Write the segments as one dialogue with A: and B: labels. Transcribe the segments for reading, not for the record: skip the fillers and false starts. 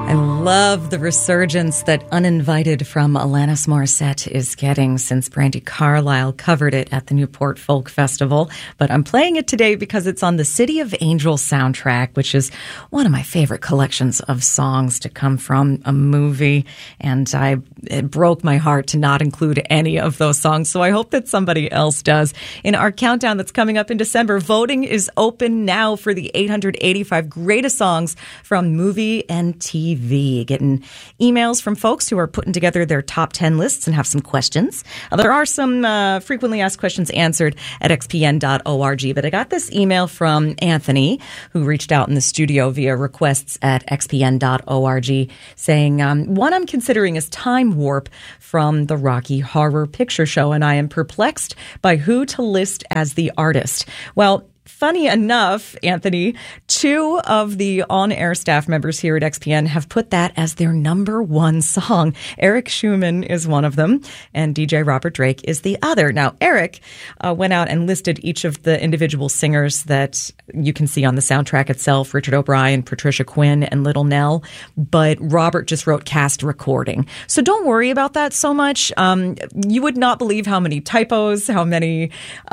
A: I love the resurgence that Uninvited from Alanis Morissette is getting since Brandi Carlile covered it at the Newport Folk Festival. But I'm playing it today because it's on the City of Angels soundtrack, which is one of my favorite collections of songs to come from a movie. And it broke my heart to not include any of those songs. So I hope that somebody else does. In our countdown that's coming up in December, voting is open now for the 885 greatest songs from movie and TV. Getting emails from folks who are putting together their top 10 lists and have some questions. There are some frequently asked questions answered at xpn.org, but I got this email from Anthony, who reached out in the studio via requests at xpn.org, saying, one I'm considering is Time Warp from the Rocky Horror Picture Show, and I am perplexed by who to list as the artist. Well, funny enough, Anthony, two of the on-air staff members here at XPN have put that as their number one song. Eric Schumann is one of them, and DJ Robert Drake is the other. Now, Eric went out and listed each of the individual singers that you can see on the soundtrack itself, Richard O'Brien, Patricia Quinn, and Little Nell, but Robert just wrote cast recording. So don't worry about that so much. You would not believe how many typos, how many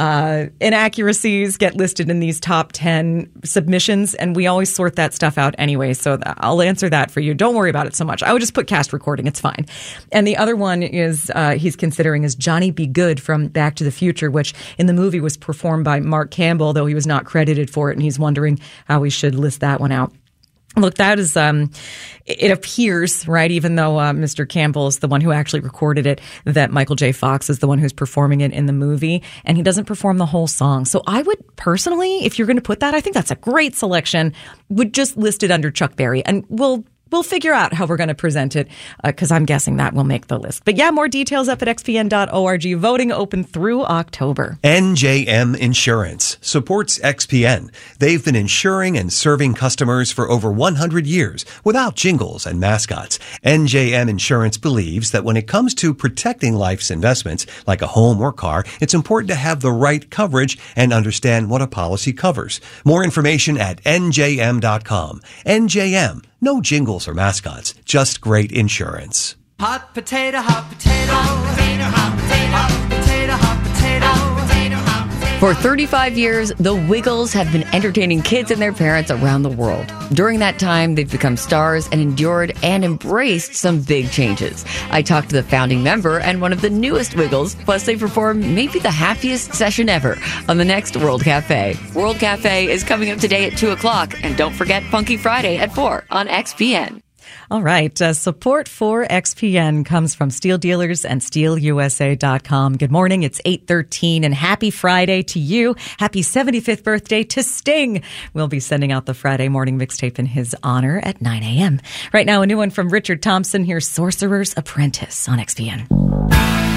A: inaccuracies get listed in these top 10 submissions, and we always sort that stuff out anyway, so I'll answer that for you. Don't worry about it so much. I would just put cast recording. It's fine. And the other one is he's considering is Johnny B. Good from Back to the Future, which in the movie was performed by Mark Campbell, though he was not credited for it, and he's wondering how we should list that one out. Look, that is, it appears, right, even though Mr. Campbell is the one who actually recorded it, that Michael J. Fox is the one who's performing it in the movie, and he doesn't perform the whole song. So I would personally, if you're going to put that, I think that's a great selection, would just list it under Chuck Berry, and we'll figure out how we're going to present it, because I'm guessing that will make the list. But yeah, more details up at xpn.org. Voting open through October.
B: NJM Insurance supports XPN. They've been insuring and serving customers for over 100 years without jingles and mascots. NJM Insurance believes that when it comes to protecting life's investments, like a home or car, it's important to have the right coverage and understand what a policy covers. More information at njm.com. NJM. No jingles or mascots, just great insurance.
C: Hot potato, hot potato, hot potato, hot potato, hot potato, hot potato, potato, hot potato.
D: For 35 years, the Wiggles have been entertaining kids and their parents around the world. During that time, they've become stars and endured and embraced some big changes. I talked to the founding member and one of the newest Wiggles, plus they performed maybe the happiest session ever on the next World Cafe. World Cafe is coming up today at 2 o'clock, and don't forget Funky Friday at 4 on XPN.
A: All right. Support for XPN comes from Steel Dealers and SteelUSA.com. Good morning. It's 8:13 and happy Friday to you. Happy 75th birthday to Sting. We'll be sending out the Friday morning mixtape in his honor at 9 a.m. Right now, a new one from Richard Thompson. Here's Sorcerer's Apprentice on XPN.